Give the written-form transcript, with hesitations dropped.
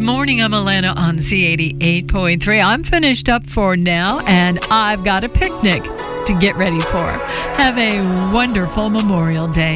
morning. I'm Alana on C88.3. I'm finished up for now, and I've got a picnic to get ready for. Have a wonderful Memorial Day.